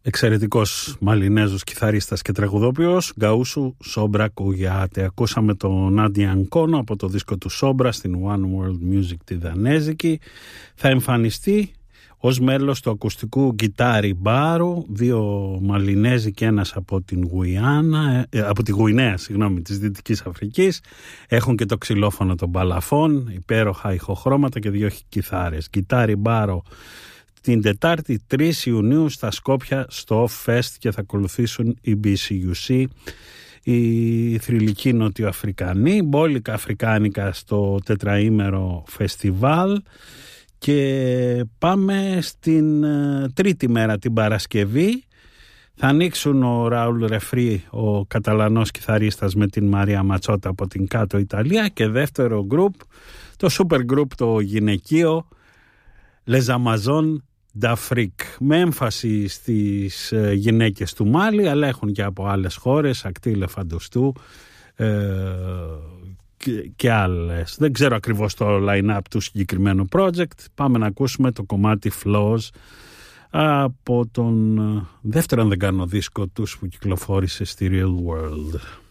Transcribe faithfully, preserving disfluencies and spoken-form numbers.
εξαιρετικός Μαλινέζος κιθαρίστας και τραγουδόπιος, Γκαούσου Σόμπρα Κουγιάτε. Ακούσαμε τον Νάντια Ανκόνο από το δίσκο του Σόμπρα στην One World Music τη Δανέζικη. Θα εμφανιστεί ως μέλος του ακουστικού Γκιτάρι Μπάρου, δύο Μαλινέζοι και ένας από την Γουιάννα, ε, από τη Γουινέα, συγγνώμη, της Δυτικής Αφρικής. Έχουν και το ξυλόφωνο των μπαλαφών, υπέροχα ηχοχρώματα και δύο κιθάρες. Γκιτάρι Μπάρο την Τετάρτη τρεις Ιουνίου στα Σκόπια στο Fest και θα ακολουθήσουν οι μπι σι γιου σι, οι θρυλικοί νοτιοαφρικανοί, μπόλικα αφρικάνικα στο τετραήμερο φεστιβάλ. Και πάμε στην uh, τρίτη μέρα, την Παρασκευή. Θα ανοίξουν ο Ραούλ Ρεφρί, ο Καταλανός κιθαρίστας, με την Μαρία Ματσότα από την Κάτω Ιταλία, και δεύτερο γκρουπ, το super group, το γυναικείο Les Amazones d'Afrique, με έμφαση στις uh, γυναίκες του Μάλι, αλλά έχουν και από άλλες χώρες, Ακτή Λεφαντοστού uh, και, και άλλες. Δεν ξέρω ακριβώς το line-up του συγκεκριμένου project. Πάμε να ακούσουμε το κομμάτι Flows από τον δεύτερο, αν δεν κάνω, δίσκο τους που κυκλοφόρησε στη Real World.